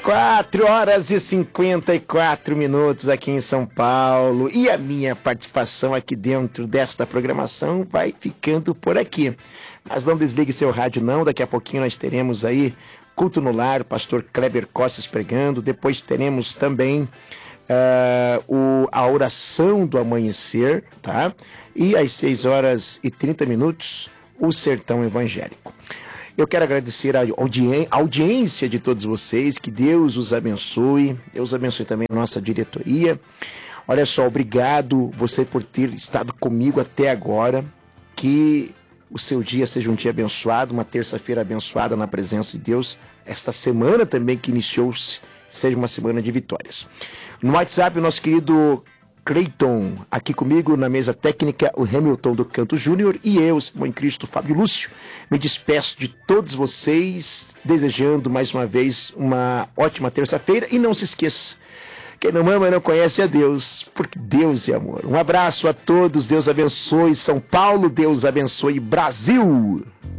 4 horas e 54 minutos aqui em São Paulo, e a minha participação aqui dentro desta programação vai ficando por aqui. Mas não desligue seu rádio não, daqui a pouquinho nós teremos aí Culto no Lar, o pastor Kleber Costas pregando, depois teremos também a oração do amanhecer, tá? E às 6 horas e 30 minutos, o Sertão Evangélico. Eu quero agradecer a audiência de todos vocês, que Deus os abençoe, Deus abençoe também a nossa diretoria. Olha só, obrigado você por ter estado comigo até agora, que o seu dia seja um dia abençoado, uma terça-feira abençoada na presença de Deus, esta semana também que iniciou-se, seja uma semana de vitórias. No WhatsApp, o nosso querido Cleiton, aqui comigo na mesa técnica, o Hamilton do Canto Júnior e eu, irmão em Cristo, Fábio Lúcio. Me despeço de todos vocês, desejando mais uma vez uma ótima terça-feira. E não se esqueça, quem não ama não conhece a Deus, porque Deus é amor. Um abraço a todos, Deus abençoe São Paulo, Deus abençoe Brasil.